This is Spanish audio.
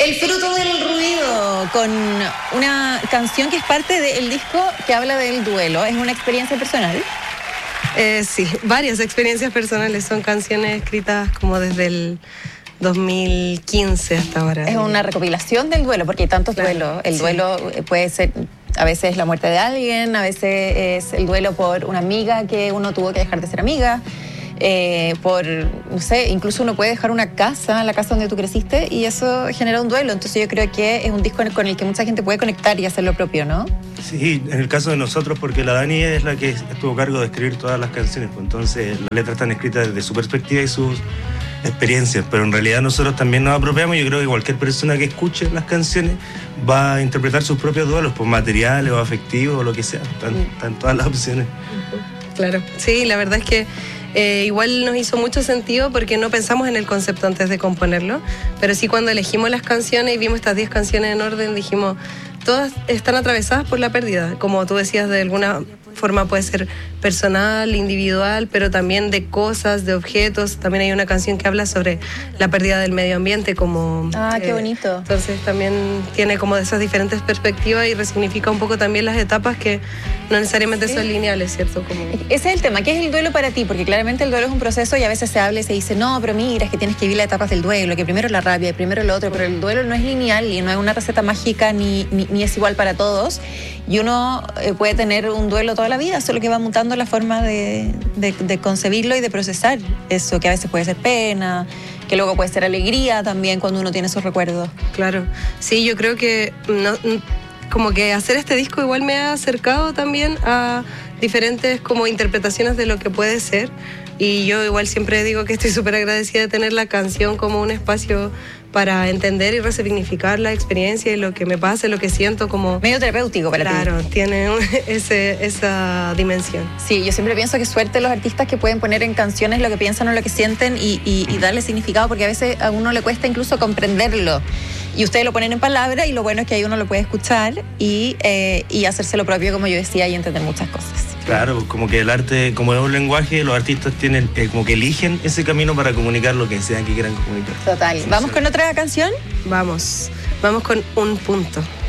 El fruto del ruido, con una canción que es parte del disco que habla del duelo. ¿Es una experiencia personal? Sí, varias experiencias personales. Son canciones escritas como desde el 2015 hasta ahora. Es una recopilación del duelo, porque hay tantos duelos. El duelo puede ser a veces la muerte de alguien, a veces es el duelo por una amiga que uno tuvo que dejar de ser amiga. No sé, incluso uno puede dejar una casa, la casa donde tú creciste, y eso genera un duelo. Entonces yo creo que es un disco con el que mucha gente puede conectar y hacer lo propio, ¿no? Sí, en el caso de nosotros, porque la Dani es la que estuvo a cargo de escribir todas las canciones, pues entonces las letras están escritas desde su perspectiva y sus experiencias, pero en realidad nosotros también nos apropiamos. Yo creo que cualquier persona que escuche las canciones va a interpretar sus propios duelos, pues materiales o afectivos o lo que sea, están todas las opciones. Claro, sí, la verdad es que igual nos hizo mucho sentido porque no pensamos en el concepto antes de componerlo, pero sí cuando elegimos las canciones y vimos estas 10 canciones en orden, dijimos, todas están atravesadas por la pérdida, como tú decías, de alguna forma puede ser personal, individual, pero también de cosas, de objetos. También hay una canción que habla sobre la pérdida del medio ambiente, como... qué bonito. Entonces también tiene como de esas diferentes perspectivas y resignifica un poco también las etapas que no necesariamente son lineales, ¿cierto? Como... Ese es el tema. ¿Qué es el duelo para ti? Porque claramente el duelo es un proceso y a veces se habla y se dice, no, pero mira, es que tienes que vivir las etapas del duelo, que primero la rabia y primero lo otro, pero el duelo no es lineal y no es una receta mágica ni es igual para todos. Y uno puede tener un duelo toda la vida, solo que va mutando la forma de concebirlo y de procesar eso, que a veces puede ser pena, que luego puede ser alegría también cuando uno tiene esos recuerdos. Claro, sí, yo creo que como que hacer este disco igual me ha acercado también a diferentes como interpretaciones de lo que puede ser, y yo igual siempre digo que estoy súper agradecida de tener la canción como un espacio para entender y resignificar la experiencia y lo que me pasa, lo que siento, como... Medio terapéutico para ti. Claro, tiene esa dimensión. Sí, yo siempre pienso que suerte los artistas que pueden poner en canciones lo que piensan o lo que sienten y darle significado, porque a veces a uno le cuesta incluso comprenderlo. Y ustedes lo ponen en palabras y lo bueno es que ahí uno lo puede escuchar y hacerse lo propio, como yo decía, y entender muchas cosas. Claro, como que el arte, como es un lenguaje, los artistas tienen como que eligen ese camino para comunicar lo que sea que quieran comunicar. Total. ¿Vamos con otra canción? Vamos con Un Punto.